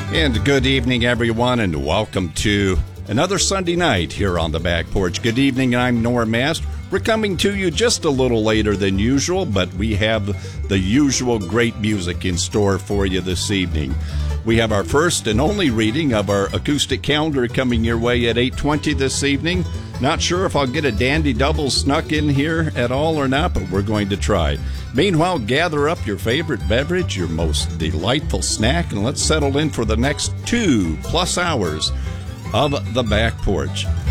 And good evening, everyone, and welcome to another Sunday night here on the Back Porch. Good evening, I'm Norm Mast. We're coming to you just a little later than usual, but we have the usual great music in store for you this evening. We have our first and only reading of our acoustic calendar coming your way at 8:20 this evening. Not sure if I'll get a dandy double snuck in here at all or not, but we're going to try. Meanwhile, gather up your favorite beverage, your most delightful snack, and let's settle in for the next 2+ hours of the Back Porch.